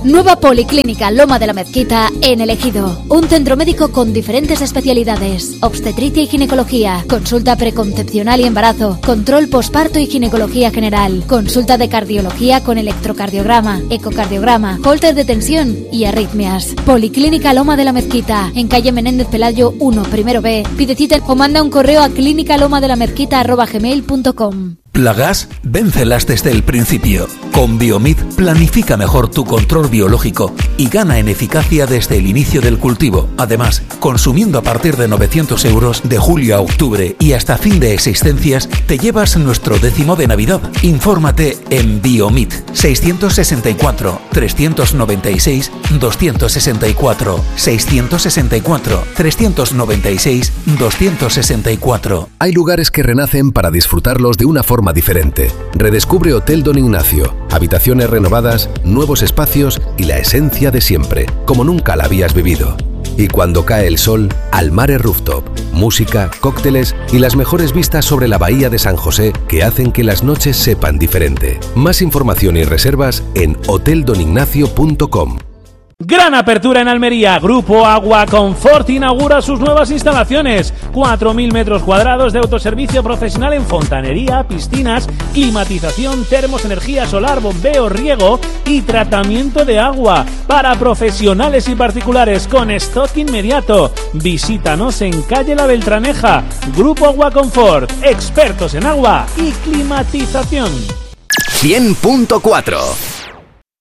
Nueva Policlínica Loma de la Mezquita en El Ejido. Un centro médico con diferentes especialidades: obstetricia y ginecología, consulta preconcepcional y embarazo, control posparto y ginecología general, consulta de cardiología con electrocardiograma, ecocardiograma, holter de tensión y arritmias. Policlínica Loma de la Mezquita, en calle Menéndez Pelayo 1, primero B. Pide cita o manda un correo a clinicalomadelamezquita@gmail.com. ¿Plagas? Véncelas desde el principio. Con Biomid planifica mejor tu control biológico y gana en eficacia desde el inicio del cultivo. Además, consumiendo a partir de 900 euros de julio a octubre y hasta fin de existencias, te llevas nuestro 10º de Navidad. Infórmate en Biomid 664 396 264 664 396 264. Hay lugares que renacen para disfrutarlos de una forma diferente. Redescubre Hotel Don Ignacio. Habitaciones renovadas, nuevos espacios y la esencia de siempre, como nunca la habías vivido. Y cuando cae el sol, Almare Rooftop. Música, cócteles y las mejores vistas sobre la bahía de San José que hacen que las noches sepan diferente. Más información y reservas en hoteldonignacio.com. Gran apertura en Almería. Grupo Agua Confort inaugura sus nuevas instalaciones. 4.000 metros cuadrados de autoservicio profesional en fontanería, piscinas, climatización, termos, energía solar, bombeo, riego y tratamiento de agua para profesionales y particulares con stock inmediato. Visítanos en calle La Beltraneja. Grupo Agua Confort, expertos en agua y climatización. 100.4